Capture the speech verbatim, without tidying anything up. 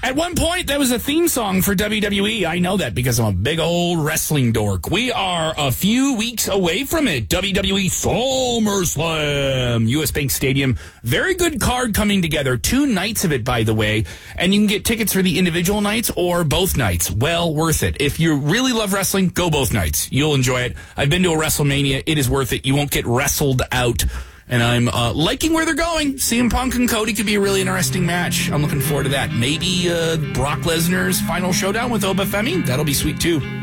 At one point, that was a theme song for W W E. I know that because I'm a big old wrestling dork. We are a few weeks away from it. W W E SummerSlam, U S Bank Stadium. Very good card coming together. Two nights of it, by the way. And you can get tickets for the individual nights or both nights. Well worth it. If you really love wrestling, go both nights. You'll enjoy it. I've been to a WrestleMania. It is worth it. You won't get wrestled out. And I'm uh, liking where they're going. C M Punk and Cody could be a really interesting match. I'm looking forward to that. Maybe uh, Brock Lesnar's final showdown with Oba Femi. That'll be sweet, too.